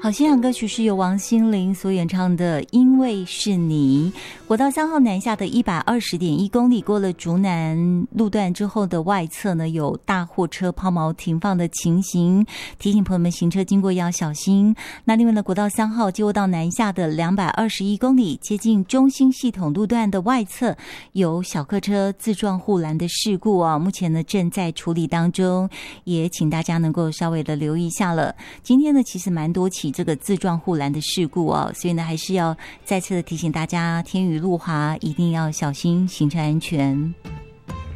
好，现场歌曲是由王心凌所演唱的《因为是你》。国道3号南下的120.1公里，过了竹南路段之后的外侧呢，有大货车抛锚停放的情形，提醒朋友们行车经过要小心。那另外呢，国道3号接到南下的221公里，接近中兴系统路段的外侧有小客车自撞护栏的事故啊，目前呢正在处理当中，也请大家能够稍微的留意一下了。今天呢，其实蛮多起这个自撞护栏的事故哦，所以呢，还是要再次的提醒大家，天雨路滑一定要小心行车安全。